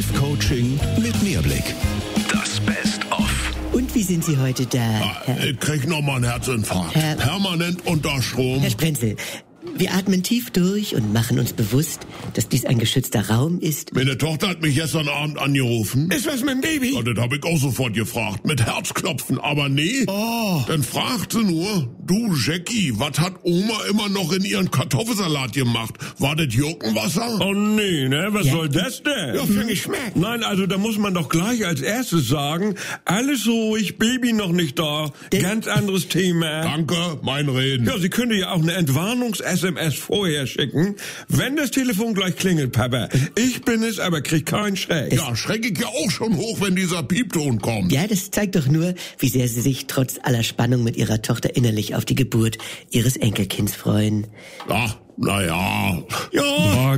Live-Coaching mit Mehrblick. Das Best-of. Und wie sind Sie heute da, Herr? Ich krieg nochmal einen Herzinfarkt. Permanent unter Strom. Herr Sprenzel, wir atmen tief durch und machen uns bewusst, dass dies ein geschützter Raum ist. Meine Tochter hat mich gestern Abend angerufen. Ist was mit dem Baby? Ja, das hab ich auch sofort gefragt. Mit Herzklopfen. Aber nee. Oh. Dann fragt sie nur, du Jackie, was hat Oma immer noch in ihren Kartoffelsalat gemacht? War das Gurkenwasser? Oh nee, ne? Was soll das denn? Ja, für Geschmack. Nein, also da muss man doch gleich als erstes sagen, alles ruhig, Baby noch nicht da. Ganz anderes Thema. Danke, mein Reden. Ja, Sie können ja auch eine Entwarnungs-SMS vorher schicken. Wenn das Telefon gleich klingelt, Papa. Ich bin es, aber krieg keinen Schreck. Ja, schreck ich ja auch schon hoch, wenn dieser Piepton kommt. Ja, das zeigt doch nur, wie sehr Sie sich trotz aller Spannung mit Ihrer Tochter innerlich auf die Geburt Ihres Enkelkinds freuen. Ach, naja. Ja,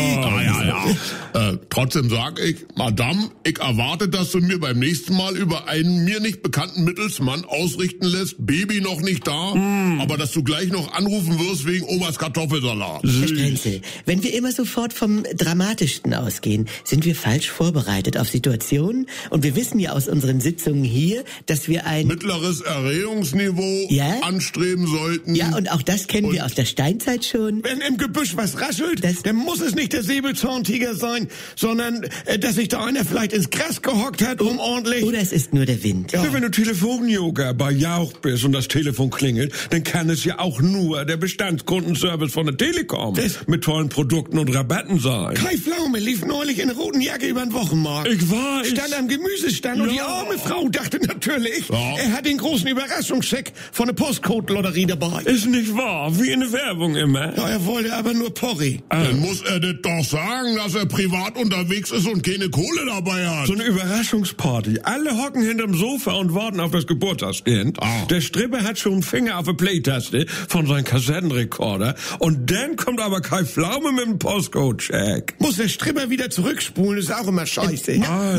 klar. Trotzdem sag ich, Madame, ich erwarte, dass du mir beim nächsten Mal über einen mir nicht bekannten Mittelsmann ausrichten lässt, Baby noch nicht da, aber dass du gleich noch anrufen wirst wegen Omas Kartoffelsalat. Herr Sprenzel, wenn wir immer sofort vom Dramatischsten ausgehen, sind wir falsch vorbereitet auf Situationen und wir wissen ja aus unseren Sitzungen hier, dass wir ein Mittleres Erregungsniveau anstreben sollten. Ja, und auch das kennen wir aus der Steinzeit schon. Wenn im Gebüsch was raschelt, dann muss es nicht der Säbelzahntiger sein, sondern dass sich da einer vielleicht ins Gras gehockt hat, ordentlich... Oder es ist nur der Wind. Ja. Wenn du Telefonjoker bei Jauch bist und das Telefon klingelt, dann kann es ja auch nur der Bestandskundenservice von der Telekom mit tollen Produkten und Rabatten sein. Kai Pflaume lief neulich in einer roten Jacke über den Wochenmarkt. Ich weiß. Stand am Gemüsestand und die arme Frau dachte natürlich, er hat den großen Überraschungscheck von der Postcode-Lotterie dabei. Ist nicht wahr, wie in der Werbung immer. Ja, er wollte aber nur Porri. Dann muss er das doch sagen, dass er privat unterwegs ist und keine Kohle dabei hat. So eine Überraschungsparty. Alle hocken hinterm Sofa und warten auf das Geburtstagskind. Der Stripper hat schon einen Finger auf der Play-Taste von seinem Kassettenrekorder. Und dann kommt aber Kai Pflaume mit dem Postcode-Check. Muss der Stripper wieder zurückspulen, ist auch immer scheiße.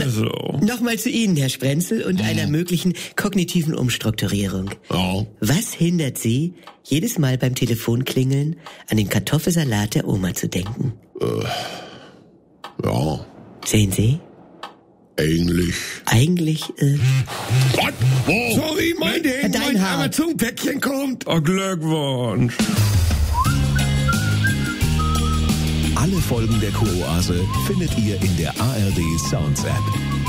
Nochmal zu Ihnen, Herr Sprenzel, und einer möglichen kognitiven Umstrukturierung. Was hindert Sie, jedes Mal beim Telefonklingeln an den Kartoffelsalat der Oma zu denken? Sehen Sie? Eigentlich, Was? Wo? Sorry, mein Amazon-Päckchen kommt. Oh, Glückwunsch. Alle Folgen der Kuroase findet ihr in der ARD Sounds App.